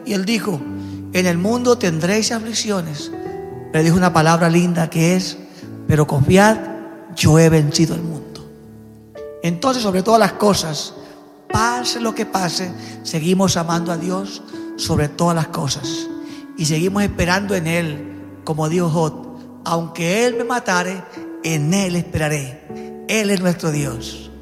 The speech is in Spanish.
Y Él dijo: en el mundo tendréis aflicciones. Le dijo una palabra linda que es: pero confiad, yo he vencido el mundo. Entonces, sobre todas las cosas, pase lo que pase, seguimos amando a Dios sobre todas las cosas y seguimos esperando en Él. Como dijo Job: aunque Él me matare, en Él esperaré. Él es nuestro Dios.